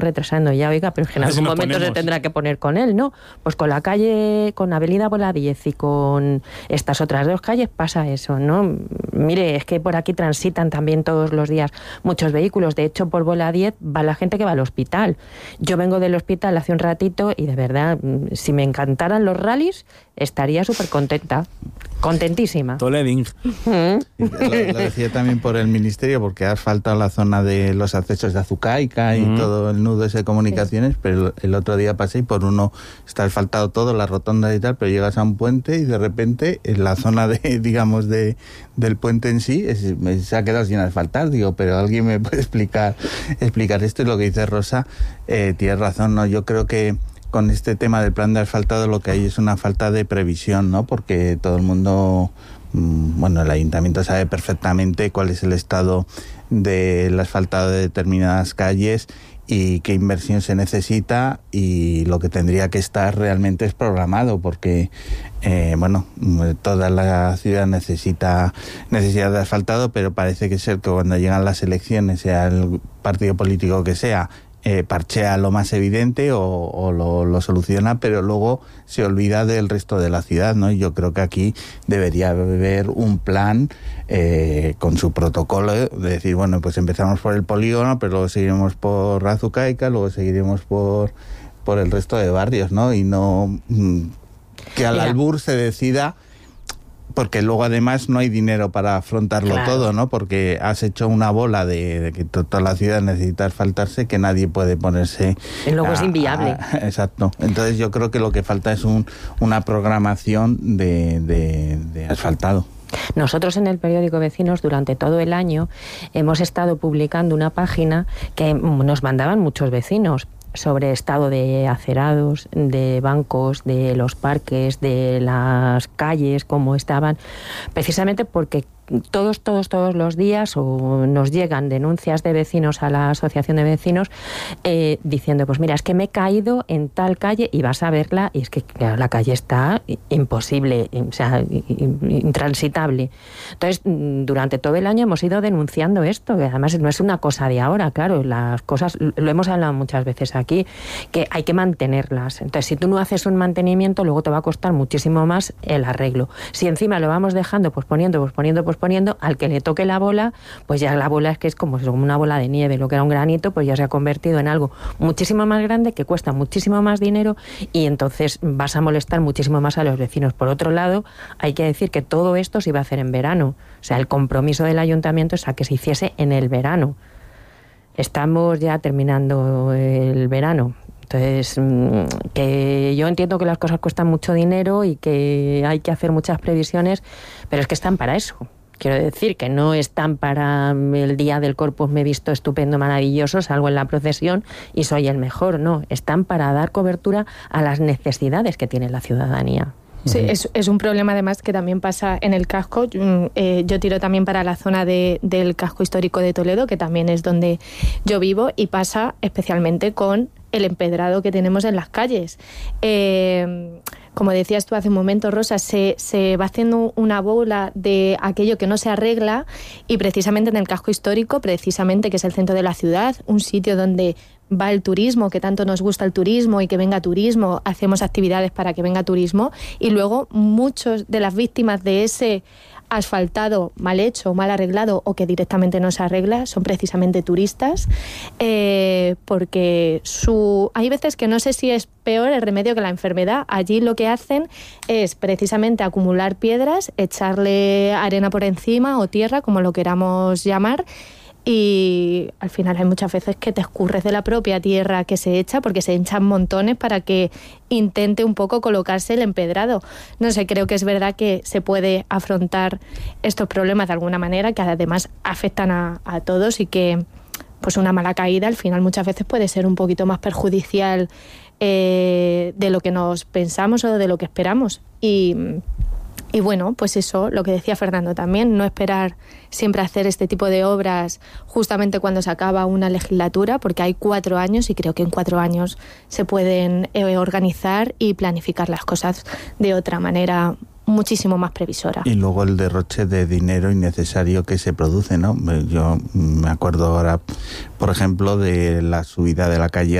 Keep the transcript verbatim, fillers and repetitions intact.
retrasando ya, oiga, pero es que en algún momento ponemos. Se tendrá que poner con él, ¿no? Pues con la calle, con Avenida Boladiez y con estas otras dos calles pasa eso, ¿no? Mire, es que por aquí transitan también todos los días muchos vehículos. De hecho, por Boladiez va la gente que va al hospital. Yo vengo del hospital hace un ratito y de verdad, si me encantaran los rallies, estaría súper contenta. Contentísima. Toleding. Lo, lo decía también por el ministerio, porque ha asfaltado la zona de los accesos de Azucaica y mm. todo el nudo ese de comunicaciones, sí. Pero el, el otro día pasé y por uno está asfaltado todo, la rotonda y tal, pero llegas a un puente y de repente en la zona de, digamos, de del puente en sí es, se ha quedado sin asfaltar. Digo, pero alguien me puede explicar explicar esto. Y lo que dice Rosa, eh, tienes razón, ¿no? Yo creo que con este tema del plan de asfaltado lo que hay es una falta de previsión, ¿no? Porque todo el mundo, bueno, el ayuntamiento sabe perfectamente cuál es el estado del asfaltado de determinadas calles y qué inversión se necesita, y lo que tendría que estar realmente es programado, porque eh, bueno, toda la ciudad necesita necesidad de asfaltado, pero parece que ser que cuando llegan las elecciones, sea el partido político que sea, Eh, parchea lo más evidente o, o lo, lo soluciona, pero luego se olvida del resto de la ciudad, ¿no? Y yo creo que aquí debería haber un plan eh, con su protocolo de decir, bueno, pues empezamos por el polígono, pero luego seguiremos por Azucaica, luego seguiremos por, por el resto de barrios, ¿no? Y no mm, que al Mira. albur se decida, porque luego además no hay dinero para afrontarlo claro. todo, ¿no? Porque has hecho una bola de, de que to- toda la ciudad necesita asfaltarse, que nadie puede ponerse... Y luego a, es inviable. A, exacto. Entonces yo creo que lo que falta es un, una programación de, de, de asfaltado. Nosotros en el periódico Vecinos durante todo el año hemos estado publicando una página que nos mandaban muchos vecinos sobre estado de acerados, de bancos, de los parques, de las calles, cómo estaban, precisamente porque todos, todos, todos los días o nos llegan denuncias de vecinos a la asociación de vecinos eh, diciendo, pues mira, es que me he caído en tal calle y vas a verla y es que claro, la calle está imposible, o sea, intransitable. Entonces, durante todo el año hemos ido denunciando esto, que además no es una cosa de ahora, claro, las cosas, lo hemos hablado muchas veces aquí, que hay que mantenerlas. Entonces, si tú no haces un mantenimiento, luego te va a costar muchísimo más el arreglo. Si encima lo vamos dejando, pues poniendo, pues poniendo, pues poniendo, al que le toque la bola, pues ya la bola es que es como una bola de nieve, lo que era un granito, pues ya se ha convertido en algo muchísimo más grande, que cuesta muchísimo más dinero, y entonces vas a molestar muchísimo más a los vecinos. Por otro lado, hay que decir que todo esto se iba a hacer en verano, o sea, el compromiso del ayuntamiento es a que se hiciese en el verano. Estamos ya terminando el verano. Entonces, que yo entiendo que las cosas cuestan mucho dinero y que hay que hacer muchas previsiones, pero es que están para eso. Quiero decir que no están para el día del Corpus me he visto estupendo, maravilloso, salgo en la procesión y soy el mejor, no. Están para dar cobertura a las necesidades que tiene la ciudadanía. Sí, es, es un problema además que también pasa en el casco. Eh, yo tiro también para la zona de, del casco histórico de Toledo, que también es donde yo vivo, y pasa especialmente con el empedrado que tenemos en las calles. Eh, como decías tú hace un momento, Rosa, se, se va haciendo una bola de aquello que no se arregla, y precisamente en el casco histórico, precisamente que es el centro de la ciudad, un sitio donde va el turismo, que tanto nos gusta el turismo y que venga turismo, hacemos actividades para que venga turismo, y luego muchos de las víctimas de ese asfaltado mal hecho, mal arreglado o que directamente no se arregla son precisamente turistas, eh, porque su hay veces que no sé si es peor el remedio que la enfermedad. Allí lo que hacen es precisamente acumular piedras, echarle arena por encima o tierra, como lo queramos llamar, y al final hay muchas veces que te escurres de la propia tierra que se echa, porque se echan montones para que intente un poco colocarse el empedrado. No sé, creo que es verdad que se puede afrontar estos problemas de alguna manera, que además afectan a, a todos, y que pues una mala caída al final muchas veces puede ser un poquito más perjudicial eh, de lo que nos pensamos o de lo que esperamos. Y Y bueno, pues eso, lo que decía Fernando también, no esperar siempre hacer este tipo de obras justamente cuando se acaba una legislatura, porque hay cuatro años y creo que en cuatro años se pueden eh, organizar y planificar las cosas de otra manera muchísimo más previsora. Y luego el derroche de dinero innecesario que se produce, ¿no? Yo me acuerdo ahora, por ejemplo, de la subida de la calle